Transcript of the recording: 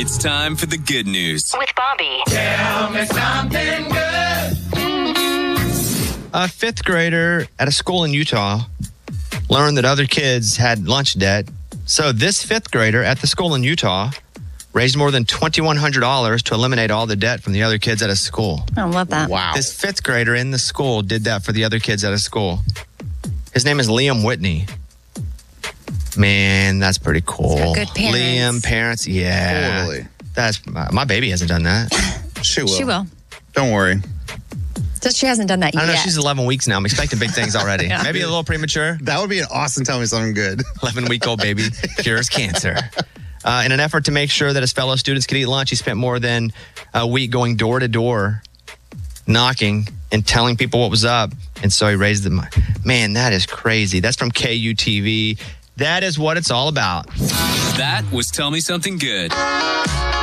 It's time for the good news. With Bobby. Tell me something good. A fifth grader at a school in Utah learned that other kids had lunch debt. So this fifth grader at the school in Utah raised more than $2,100 to eliminate all the debt from the other kids at his school. I love that. Wow. This fifth grader in the school did that for the other kids at his school. His name is Liam Whitney. Man, that's pretty cool. He's got good parents. Liam, parents, yeah. Totally. That's my baby hasn't done that. She will. She will. Don't worry. Just she hasn't done that I don't yet. know. She's 11 weeks now. I'm expecting big things already. Yeah. Maybe a little premature. That would be an awesome tell me something good. 11-week-old baby cures cancer. In an effort to make sure that his fellow students could eat lunch, he spent more than a week going door to door, knocking and telling people what was up. And so he raised the money. Man, that is crazy. That's from KUTV. That is what it's all about. That was Tell Me Something Good.